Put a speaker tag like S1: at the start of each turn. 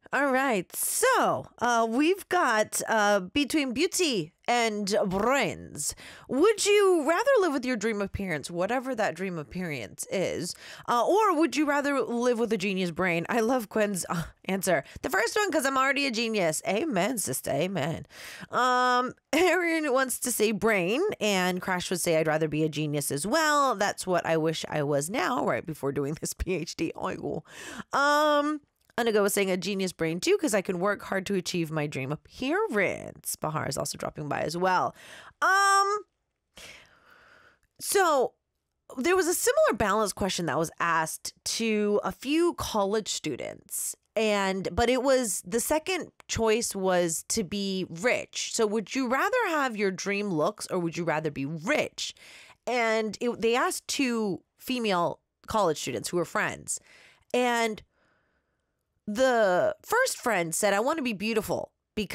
S1: All right. So we've got between beauty and brains. Would you rather live with your dream appearance, whatever that dream appearance is, or would you rather live with a genius brain? I love Quinn's answer. The first one, because I'm already a genius. Amen, sister. Amen. Aaron wants to say brain, and Crash would say I'd rather be a genius as well. That's what I wish I was now, right before doing this PhD. Oh, Anago was saying a genius brain too, because I can work hard to achieve my dream appearance. Bahar is also dropping by as well. So there was a similar balance question that was asked to a few college students. But it was the second choice was to be rich. So would you rather have your dream looks or would you rather be rich? And they asked two female college students who were friends. And the first friend said, I want to be beautiful.